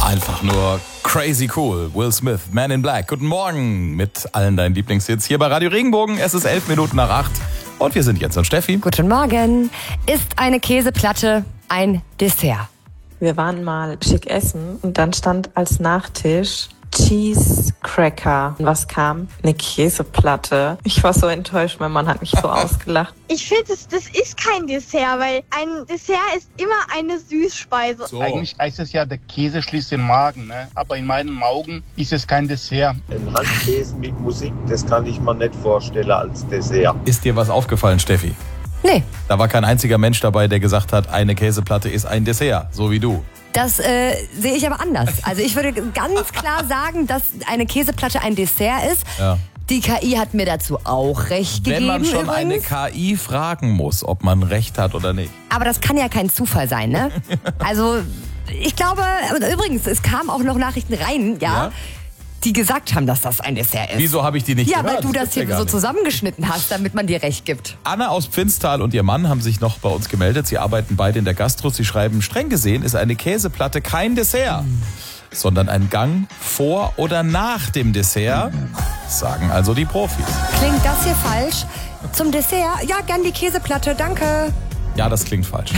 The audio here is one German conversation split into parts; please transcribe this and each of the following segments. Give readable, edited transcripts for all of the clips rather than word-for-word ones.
Einfach nur crazy cool. Will Smith, Man in Black. Guten Morgen mit allen deinen Lieblingshits hier bei Radio Regenbogen. Es ist 8:11 und wir sind Jens und Steffi. Guten Morgen. Ist eine Käseplatte ein Dessert? Wir waren mal schick essen und dann stand als Nachtisch Cheese Cracker. Und was kam? Eine Käseplatte. Ich war so enttäuscht, mein Mann hat mich so ausgelacht. Ich finde, das ist kein Dessert, weil ein Dessert ist immer eine Süßspeise. So. Eigentlich heißt es ja, der Käse schließt den Magen, ne? Aber in meinen Augen ist es kein Dessert. Ein Handkäse mit Musik, das kann ich mir nicht vorstellen als Dessert. Ist dir was aufgefallen, Steffi? Nee. Da war kein einziger Mensch dabei, der gesagt hat, eine Käseplatte ist ein Dessert, so wie du. Das sehe ich aber anders. Also ich würde ganz klar sagen, dass eine Käseplatte ein Dessert ist. Ja. Die KI hat mir dazu auch recht gegeben. Wenn man schon übrigens eine KI fragen muss, ob man recht hat oder nicht. Aber das kann ja kein Zufall sein, ne? Also ich glaube, übrigens, es kamen auch noch Nachrichten rein, ja, die gesagt haben, dass das ein Dessert ist. Wieso habe ich die nicht Ja, gehört? weil du das gibt's ja hier gar so nicht. zusammengeschnitten hast, damit man dir recht gibt. Anna aus Pfinstal und ihr Mann haben sich noch bei uns gemeldet. Sie arbeiten beide in der Gastro. Sie schreiben, streng gesehen ist eine Käseplatte kein Dessert, sondern ein Gang vor oder nach dem Dessert, sagen also die Profis. Klingt das hier falsch? Zum Dessert? Ja, gern die Käseplatte, danke. Ja, das klingt falsch.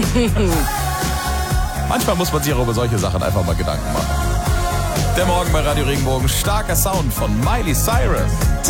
Manchmal muss man sich auch über solche Sachen einfach mal Gedanken machen. Der Morgen bei Radio Regenbogen, starker Sound von Miley Cyrus.